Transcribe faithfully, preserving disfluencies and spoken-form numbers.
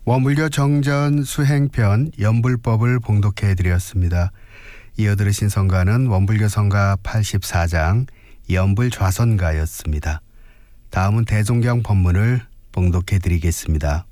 원불교 정전 수행편 연불법을 봉독해드렸습니다. 이어 들으신 성가는 원불교 성가 팔십사 장 연불좌선가였습니다. 다음은 대종경 법문을 봉독해드리겠습니다.